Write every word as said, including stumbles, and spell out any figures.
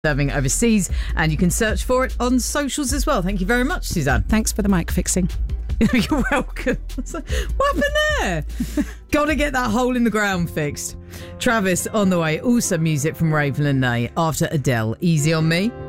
serving overseas, and you can search for it on socials as well. Thank you very much, Suzanne. Thanks for the mic fixing. You're welcome. What happened there? Gotta get that hole in the ground fixed. Travis on the way. Also music from Raven and Nay after Adele. Easy on Me.